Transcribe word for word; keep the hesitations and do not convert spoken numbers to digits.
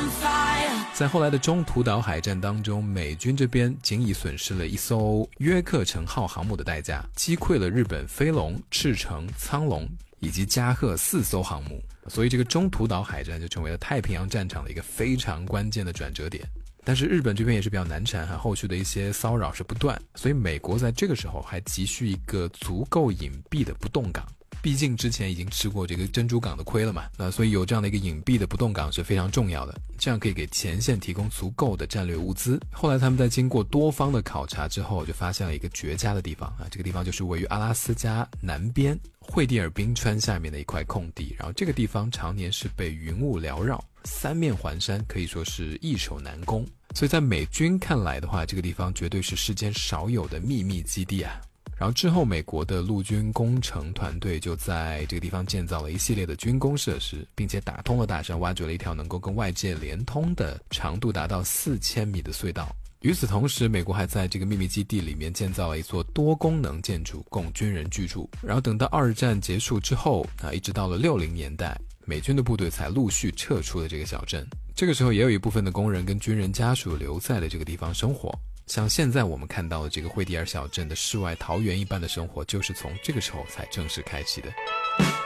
在后来的中途岛海战当中，美军这边仅以损失了一艘约克城号航母的代价，击溃了日本飞龙、赤城、苍龙以及加贺四艘航母，所以这个中途岛海战就成为了太平洋战场的一个非常关键的转折点。但是日本这边也是比较难缠，后续的一些骚扰是不断，所以美国在这个时候还急需一个足够隐蔽的不动港。毕竟之前已经吃过这个珍珠港的亏了嘛，那所以有这样的一个隐蔽的不动港是非常重要的，这样可以给前线提供足够的战略物资。后来他们在经过多方的考察之后，就发现了一个绝佳的地方啊，这个地方就是位于阿拉斯加南边惠蒂尔冰川下面的一块空地，然后这个地方常年是被云雾缭绕，三面环山，可以说是易守难攻。所以在美军看来的话，这个地方绝对是世间少有的秘密基地啊。然后之后美国的陆军工程团队就在这个地方建造了一系列的军工设施，并且打通了大山，挖掘了一条能够跟外界连通的长度达到四千米的隧道。与此同时，美国还在这个秘密基地里面建造了一座多功能建筑，供军人居住。然后等到二战结束之后啊，一直到了六零年代，美军的部队才陆续撤出了这个小镇。这个时候也有一部分的工人跟军人家属留在了这个地方生活。像现在我们看到的这个惠蒂尔小镇的世外桃源一般的生活，就是从这个时候才正式开启的。